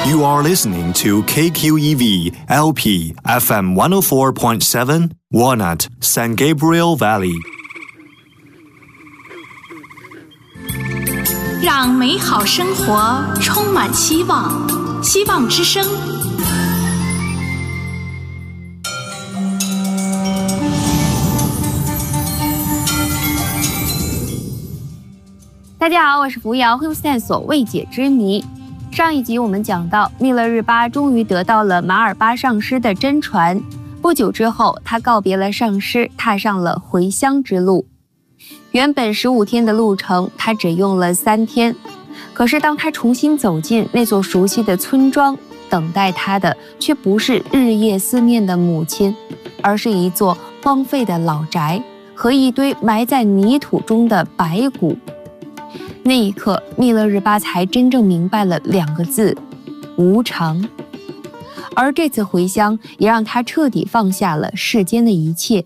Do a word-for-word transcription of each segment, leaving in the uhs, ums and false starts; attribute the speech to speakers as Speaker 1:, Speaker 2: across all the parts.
Speaker 1: You are listening to K Q E V L P F M one oh four point seven Walnut San Gabriel Valley。
Speaker 2: 让美好生活充满希望，希望之声。
Speaker 3: 大家好，我是扶摇，会用线索未解之谜。上一集我们讲到，密勒日巴终于得到了马尔巴上师的真传。不久之后，他告别了上师，踏上了回乡之路。原本十五天的路程，他只用了三天。可是当他重新走进那座熟悉的村庄，等待他的却不是日夜思念的母亲，而是一座荒废的老宅和一堆埋在泥土中的白骨。那一刻，密勒日巴才真正明白了两个字：无常。而这次回乡也让他彻底放下了世间的一切。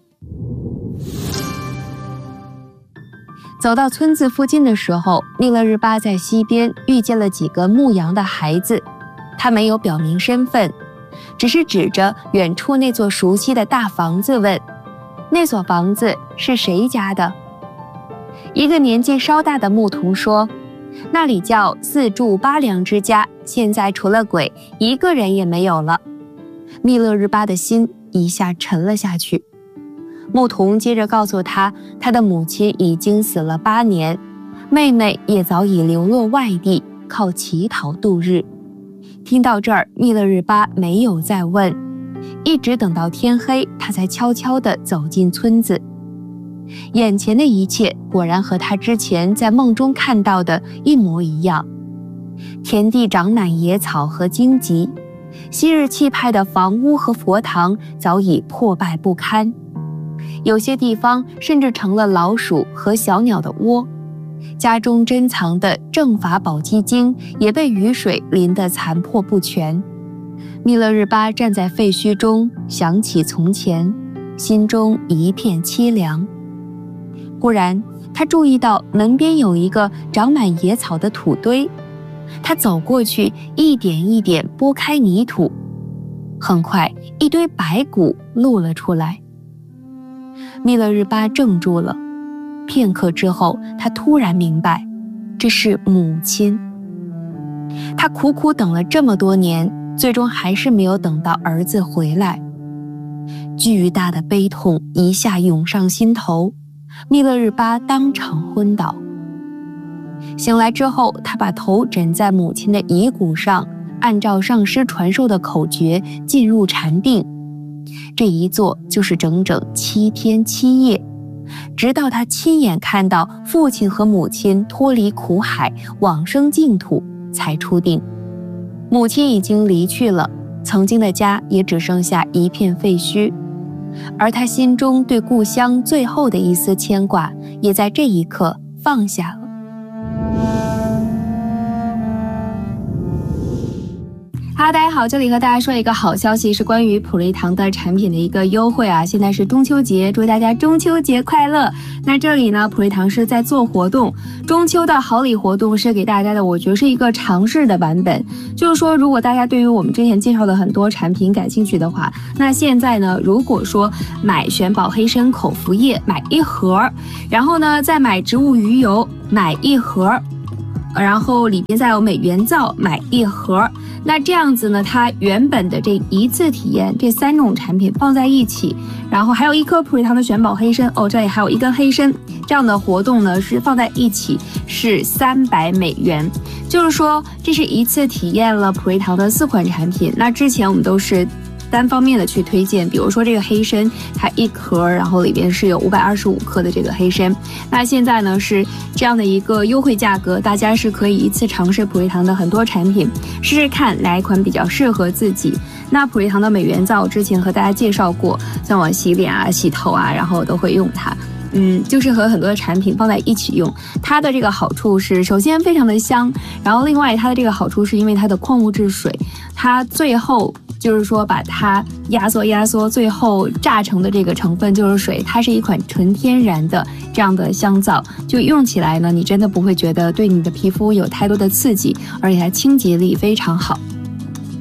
Speaker 3: 走到村子附近的时候，密勒日巴在溪边遇见了几个牧羊的孩子，他没有表明身份，只是指着远处那座熟悉的大房子问：那所房子是谁家的？一个年纪稍大的牧童说：那里叫四柱八良之家，现在除了鬼，一个人也没有了。密勒日巴的心一下沉了下去。牧童接着告诉他，他的母亲已经死了八年，妹妹也早已流落外地，靠乞讨度日。听到这儿，密勒日巴没有再问，一直等到天黑，他才悄悄地走进村子。眼前的一切果然和他之前在梦中看到的一模一样，田地长满野草和荆棘，昔日气派的房屋和佛堂早已破败不堪，有些地方甚至成了老鼠和小鸟的窝，家中珍藏的正法宝积经也被雨水淋得残破不全。密勒日巴站在废墟中，想起从前，心中一片凄凉。忽然，他注意到门边有一个长满野草的土堆，他走过去，一点一点拨开泥土，很快，一堆白骨露了出来。密勒日巴怔住了，片刻之后，他突然明白，这是母亲。他苦苦等了这么多年，最终还是没有等到儿子回来。巨大的悲痛一下涌上心头，密勒日巴当场昏倒。醒来之后，他把头枕在母亲的遗骨上，按照上师传授的口诀进入禅定。这一坐就是整整七天七夜，直到他亲眼看到父亲和母亲脱离苦海，往生净土，才出定。母亲已经离去了，曾经的家也只剩下一片废墟，而他心中对故乡最后的一丝牵挂，也在这一刻放下了。Hello， 大家好，这里和大家说一个好消息，是关于普瑞堂的产品的一个优惠啊！现在是中秋节，祝大家中秋节快乐！那这里呢，普瑞堂是在做活动，中秋的好礼活动是给大家的，我觉得是一个尝试的版本。就是说，如果大家对于我们之前介绍的很多产品感兴趣的话，那现在呢，如果说买玄宝黑参口服液买一盒，然后呢再买植物鱼油买一盒，然后里边再有美元皂买一盒，那这样子呢，它原本的这一次体验这三种产品放在一起，然后还有一颗普瑞堂的玄宝黑参哦，这里还有一根黑参，这样的活动呢是放在一起是三百美元，就是说这是一次体验了普瑞堂的四款产品。那之前我们都是单方面的去推荐，比如说这个黑参，它一颗，然后里边是有五百二十五克的这个黑参。那现在呢是这样的一个优惠价格，大家是可以一次尝试普瑞堂的很多产品，试试看哪一款比较适合自己。那普瑞堂的美元皂之前和大家介绍过，像我洗脸啊、洗头啊，然后都会用它。嗯，就是和很多的产品放在一起用，它的这个好处是，首先非常的香，然后另外它的这个好处是因为它的矿物质水，它最后就是说把它压缩压缩，最后榨成的这个成分就是水，它是一款纯天然的这样的香皂，就用起来呢，你真的不会觉得对你的皮肤有太多的刺激，而且它清洁力非常好。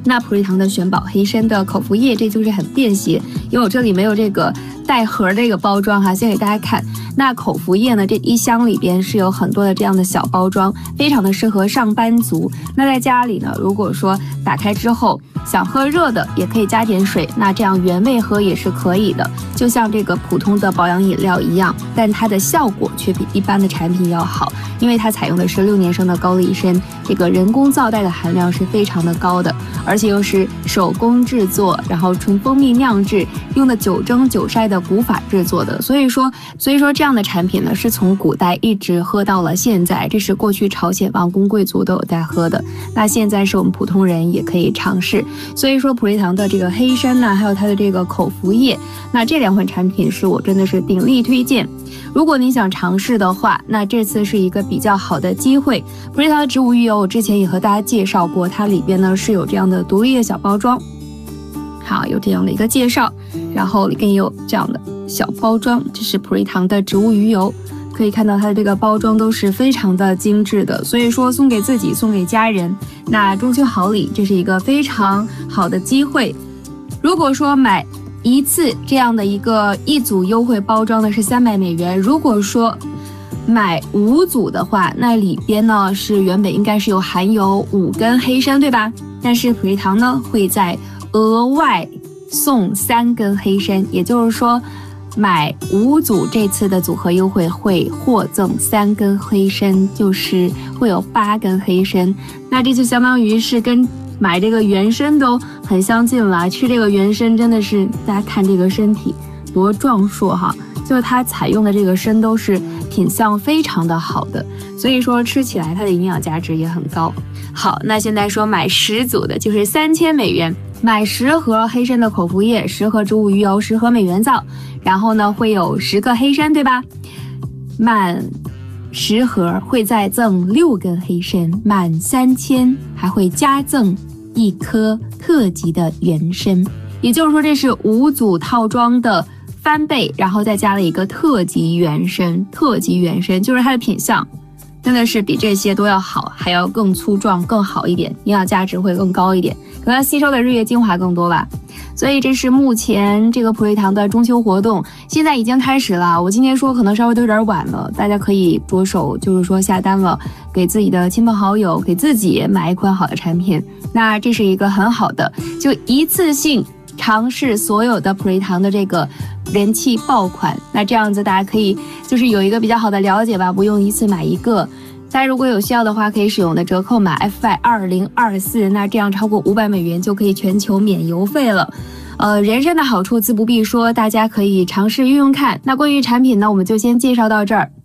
Speaker 3: 那普瑞堂的玄宝黑参的口服液，这就是很便携，因为我这里没有这个带盒这个包装哈，先给大家看。那口服液呢，这一箱里边是有很多的这样的小包装，非常的适合上班族。那在家里呢，如果说打开之后想喝热的，也可以加点水，那这样原味喝也是可以的，就像这个普通的保养饮料一样，但它的效果却比一般的产品要好，因为它采用的是六年生的高丽参，这个人工皂带的含量是非常的高的，而且又是手工制作，然后纯蜂蜜酿制，用的九蒸九晒的古法制作的，所以说，所以说这样的产品呢，是从古代一直喝到了现在，这是过去朝鲜王公贵族都有在喝的，那现在是我们普通人也可以尝试。所以说普瑞堂的这个黑参呢，还有它的这个口服液，那这两款产品是我真的是鼎力推荐。如果你想尝试的话，那这次是一个比较好的机会。普瑞堂的植物鱼油，我之前也和大家介绍过，它里边呢是有这样的独立的小包装。好，有这样的一个介绍，然后里边也有这样的小包装，这是普瑞堂的植物鱼油，可以看到它的这个包装都是非常的精致的，所以说送给自己，送给家人，那中秋好礼，这是一个非常好的机会。如果说买一次这样的一个一组优惠包装的是三百美元，如果说买五组的话，那里边呢是原本应该是有含有五根黑参，对吧？但是普瑞堂呢会在额外送三根黑参，也就是说买五组这次的组合优惠会获赠三根黑参，就是会有八根黑参，那这就相当于是跟买这个原参都很相近了。吃这个原参真的是，大家看这个身体多壮硕哈，就是它采用的这个参都是品相非常的好的，所以说吃起来它的营养价值也很高。好，那现在说买十组的就是三千美元，买十盒黑参的口服液，十盒植物鱼油，十盒美元皂，然后呢会有十个黑参，对吧？满十盒会再赠六根黑参，满三千还会加赠一颗特级的原参，也就是说这是五组套装的翻倍，然后再加了一个特级原参，特级原参就是它的品相真的是比这些都要好，还要更粗壮更好一点，营养价值会更高一点，可能吸收的日月精华更多吧。所以这是目前这个普瑞堂的中秋活动，现在已经开始了，我今天说可能稍微都有点晚了，大家可以着手就是说下单了，给自己的亲朋好友，给自己买一款好的产品，那这是一个很好的就一次性尝试所有的普瑞堂的这个人气爆款，那这样子大家可以就是有一个比较好的了解吧，不用一次买一个。大家如果有需要的话，可以使用的折扣码 F Y 二零二四， 那这样超过五百美元就可以全球免邮费了。呃，人参的好处自不必说，大家可以尝试运用看。那关于产品呢，我们就先介绍到这儿。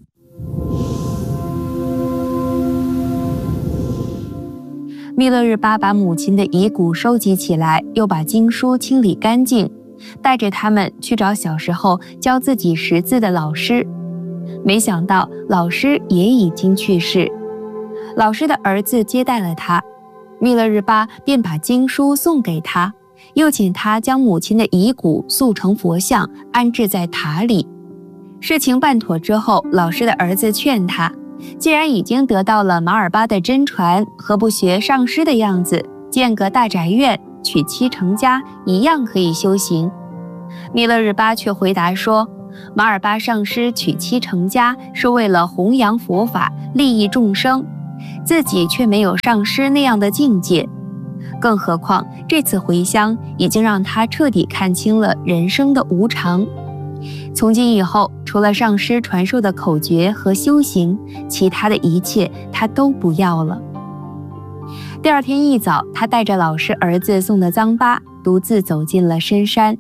Speaker 3: 密勒日巴把母亲的遗骨收集起来，又把经书清理干净，带着他们去找小时候教自己识字的老师。没想到老师也已经去世，老师的儿子接待了他，密勒日巴便把经书送给他，又请他将母亲的遗骨塑成佛像，安置在塔里。事情办妥之后，老师的儿子劝他，既然已经得到了马尔巴的真传，何不学上师的样子，建个大宅院，娶妻成家，一样可以修行。密勒日巴却回答说，马尔巴上师娶妻成家是为了弘扬佛法，利益众生，自己却没有上师那样的境界。更何况这次回乡已经让他彻底看清了人生的无常。从今以后，除了上师传授的口诀和修行，其他的一切他都不要了。第二天一早，他带着老师儿子送的糌粑，独自走进了深山。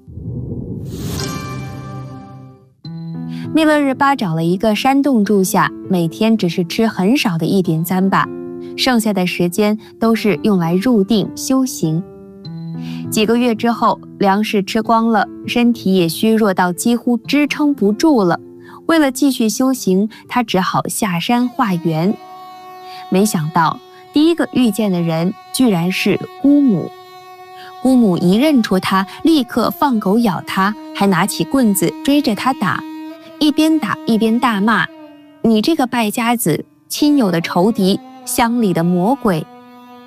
Speaker 3: 密勒日巴找了一个山洞住下，每天只是吃很少的一点糌粑，剩下的时间都是用来入定修行。几个月之后，粮食吃光了，身体也虚弱到几乎支撑不住了。为了继续修行，他只好下山化缘。没想到第一个遇见的人居然是姑母。姑母一认出他，立刻放狗咬他，还拿起棍子追着他打，一边打一边大骂，你这个败家子，亲友的仇敌，乡里的魔鬼。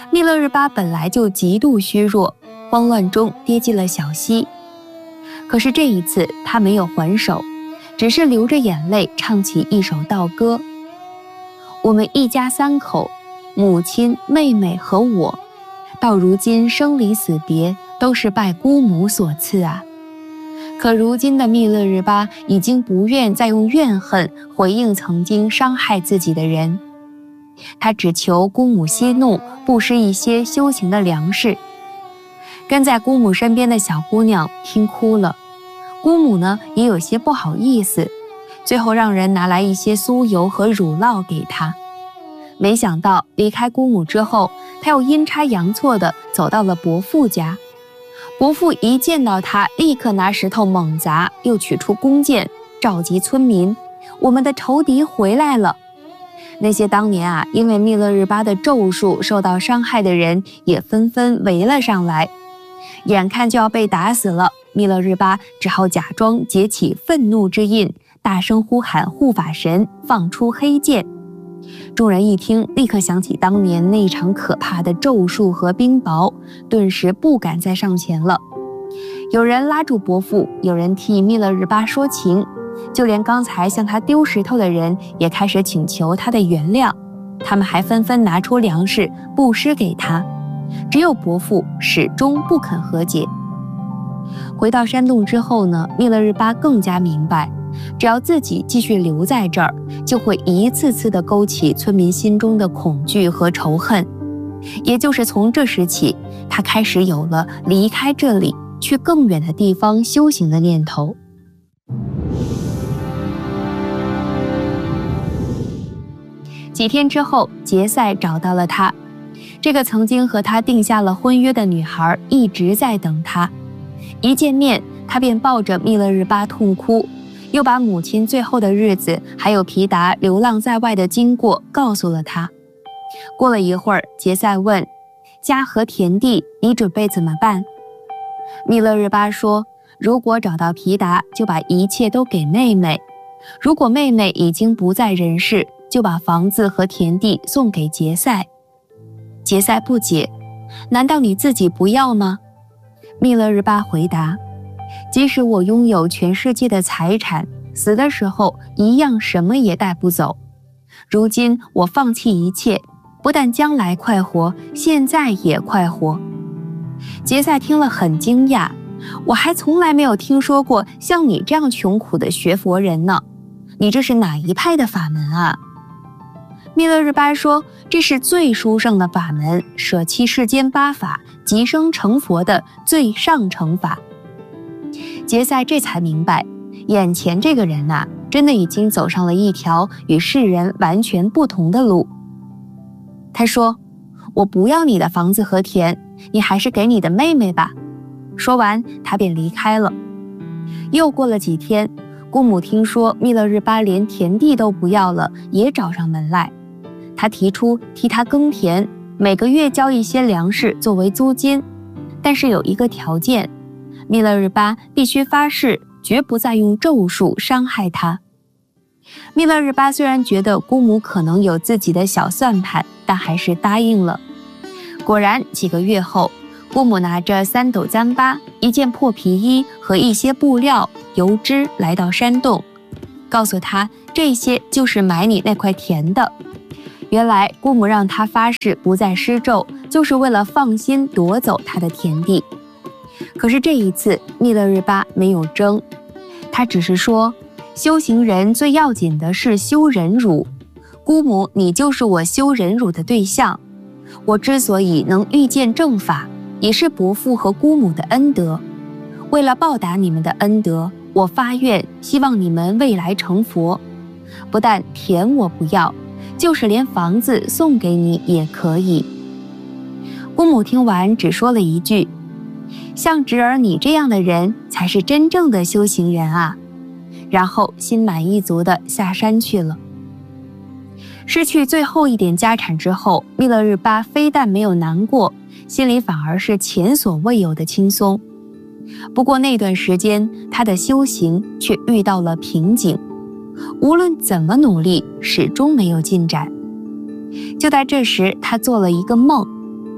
Speaker 3: 密勒日巴本来就极度虚弱，慌乱中跌进了小溪。可是这一次他没有还手，只是流着眼泪唱起一首道歌：我们一家三口，母亲、妹妹和我，到如今生离死别都是拜姑母所赐啊。可如今的密勒日巴已经不愿再用怨恨回应曾经伤害自己的人，他只求姑母息怒，布施一些修行的粮食。跟在姑母身边的小姑娘听哭了，姑母呢也有些不好意思，最后让人拿来一些酥油和乳酪给她。没想到离开姑母之后，她又阴差阳错地走到了伯父家。伯父一见到他，立刻拿石头猛砸，又取出弓箭，召集村民：我们的仇敌回来了！那些当年啊，因为密勒日巴的咒术受到伤害的人，也纷纷围了上来。眼看就要被打死了，密勒日巴只好假装结起愤怒之印，大声呼喊护法神，放出黑剑。众人一听，立刻想起当年那场可怕的咒术和冰雹，顿时不敢再上前了。有人拉住伯父，有人替密勒日巴说情，就连刚才向他丢石头的人也开始请求他的原谅。他们还纷纷拿出粮食布施给他，只有伯父始终不肯和解。回到山洞之后呢，密勒日巴更加明白，只要自己继续留在这儿，就会一次次地勾起村民心中的恐惧和仇恨。也就是从这时起，他开始有了离开这里，去更远的地方修行的念头。几天之后，杰赛找到了他。这个曾经和他定下了婚约的女孩一直在等他。一见面，他便抱着密勒日巴痛哭，又把母亲最后的日子还有皮达流浪在外的经过告诉了他。过了一会儿，杰赛问：家和田地你准备怎么办？密勒日巴说：如果找到皮达，就把一切都给妹妹；如果妹妹已经不在人世，就把房子和田地送给杰赛。杰赛不解：难道你自己不要吗？密勒日巴回答：即使我拥有全世界的财产，死的时候一样什么也带不走。如今我放弃一切，不但将来快活，现在也快活。杰赛听了很惊讶：我还从来没有听说过像你这样穷苦的学佛人呢，你这是哪一派的法门啊？密勒日巴说：这是最殊胜的法门，舍弃世间八法，即生成佛的最上乘法。杰赛这才明白，眼前这个人啊，真的已经走上了一条与世人完全不同的路。他说：我不要你的房子和田，你还是给你的妹妹吧。说完，他便离开了。又过了几天，姑母听说密勒日巴连田地都不要了，也找上门来。他提出替他耕田，每个月交一些粮食作为租金，但是有一个条件，密勒日巴必须发誓绝不再用咒术伤害他。密勒日巴虽然觉得姑母可能有自己的小算盘，但还是答应了。果然几个月后，姑母拿着三斗糌粑、一件破皮衣和一些布料、油脂来到山洞，告诉他这些就是买你那块田的。原来姑母让他发誓不再施咒，就是为了放心夺走他的田地。可是这一次密勒日巴没有争，他只是说：修行人最要紧的是修忍辱，姑母你就是我修忍辱的对象。我之所以能遇见正法，也是伯父和姑母的恩德。为了报答你们的恩德，我发愿希望你们未来成佛。不但田我不要，就是连房子送给你也可以。姑母听完只说了一句：像侄儿你这样的人才是真正的修行人啊，然后心满意足地下山去了。失去最后一点家产之后，密勒日巴非但没有难过，心里反而是前所未有的轻松。不过那段时间，他的修行却遇到了瓶颈，无论怎么努力，始终没有进展。就在这时，他做了一个梦，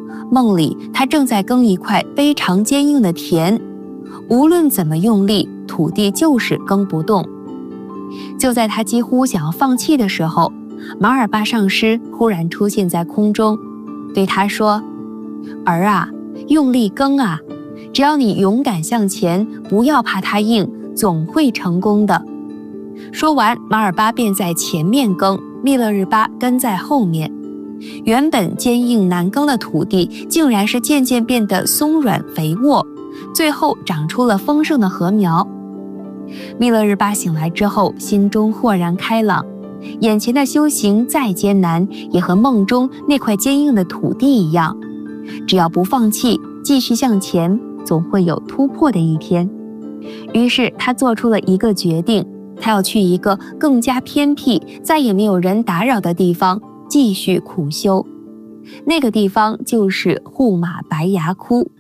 Speaker 3: 梦里他正在耕一块非常坚硬的田，无论怎么用力，土地就是耕不动。就在他几乎想要放弃的时候，马尔巴上师忽然出现在空中，对他说：儿啊，用力耕啊，只要你勇敢向前，不要怕它硬，总会成功的。说完，马尔巴便在前面耕，密勒日巴跟在后面。原本坚硬难耕的土地，竟然是渐渐变得松软肥沃，最后长出了丰盛的禾苗。密勒日巴醒来之后，心中豁然开朗，眼前的修行再艰难，也和梦中那块坚硬的土地一样，只要不放弃，继续向前，总会有突破的一天。于是他做出了一个决定，他要去一个更加偏僻、再也没有人打扰的地方继续苦修。那个地方就是护马白崖窟。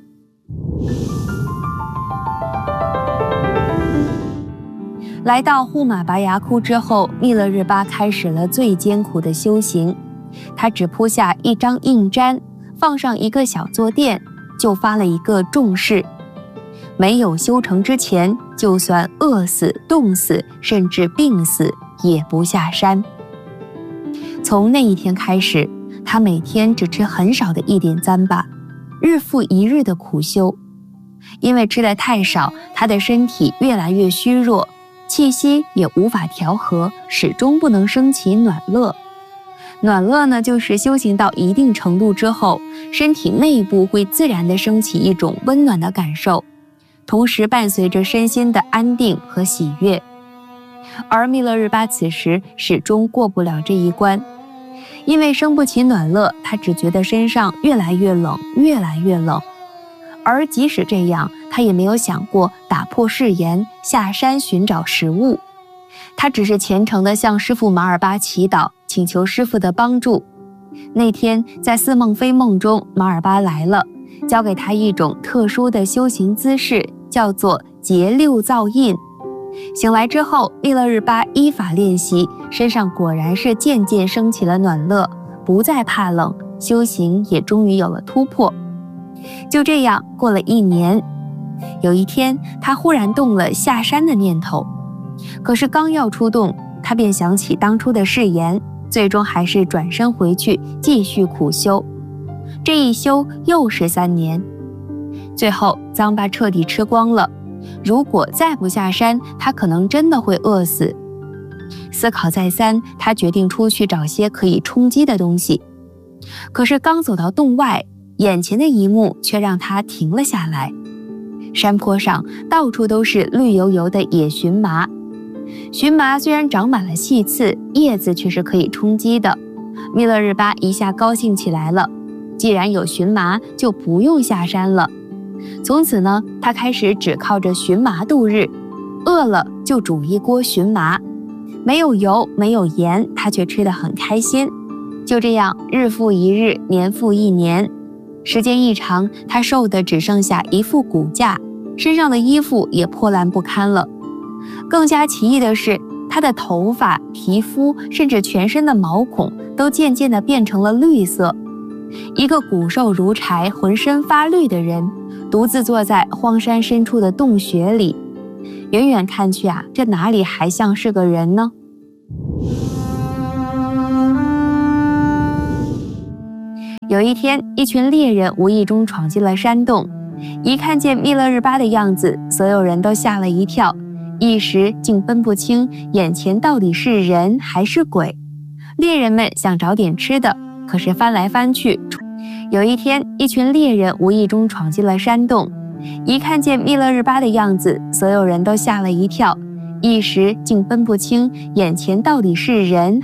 Speaker 3: 来到护马白崖窟之后，密勒日巴开始了最艰苦的修行。他只铺下一张硬毡，放上一个小坐垫，就发了一个重誓：没有修成之前，就算饿死、冻死，甚至病死，也不下山。从那一天开始，他每天只吃很少的一点糌粑，日复一日的苦修。因为吃得太少，他的身体越来越虚弱，气息也无法调和，始终不能升起暖乐。暖乐呢，就是修行到一定程度之后，身体内部会自然地升起一种温暖的感受，同时伴随着身心的安定和喜悦。而密勒日巴此时始终过不了这一关，因为生不起暖乐，他只觉得身上越来越冷，越来越冷。而即使这样，他也没有想过打破誓言，下山寻找食物。他只是虔诚地向师父马尔巴祈祷，请求师父的帮助。那天在似梦非梦中，马尔巴来了，教给他一种特殊的修行姿势，叫做结六造印。醒来之后，密勒日巴依法练习，身上果然是渐渐升起了暖乐，不再怕冷，修行也终于有了突破。就这样过了一年，有一天他忽然动了下山的念头，可是刚要出动，他便想起当初的誓言，最终还是转身回去继续苦修。这一修又是三年，最后糌粑彻底吃光了，如果再不下山，他可能真的会饿死。思考再三，他决定出去找些可以充饥的东西。可是刚走到洞外，眼前的一幕却让他停了下来。山坡上到处都是绿油油的野荨麻，荨麻虽然长满了细刺，叶子却是可以充饥的。密勒日巴一下高兴起来了，既然有荨麻，就不用下山了。从此呢，他开始只靠着荨麻度日，饿了就煮一锅荨麻，没有油，没有盐，他却吃得很开心。就这样，日复一日，年复一年，时间一长，他瘦的只剩下一副骨架，身上的衣服也破烂不堪了。更加奇异的是，他的头发、皮肤，甚至全身的毛孔都渐渐地变成了绿色。一个骨瘦如柴、浑身发绿的人，独自坐在荒山深处的洞穴里，远远看去啊，这哪里还像是个人呢？有一天，一群猎人无意中闯进了山洞，一看见密勒日巴的样子，所有人都吓了一跳，一时竟分不清眼前到底是人还是鬼。猎人们想找点吃的，可是翻来翻去。有一天，一群猎人无意中闯进了山洞，一看见密勒日巴的样子，所有人都吓了一跳，一时竟分不清眼前到底是人